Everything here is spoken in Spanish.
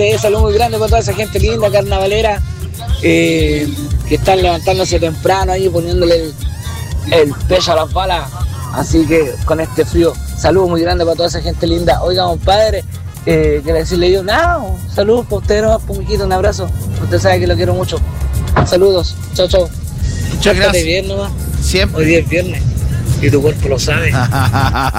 Saludo muy grande para toda esa gente linda, carnavalera, que están levantándose temprano ahí, poniéndole el pecho a las balas. Así que con este frío, saludo muy grande para toda esa gente linda. Oiga, compadre, quiero decirle yo, no, saludos para usted, no, pumiquito, un abrazo. Usted sabe que lo quiero mucho. Saludos, chao, chao. Muchas gracias. Bien nomás. Siempre. Hoy día es viernes y tu cuerpo lo sabe.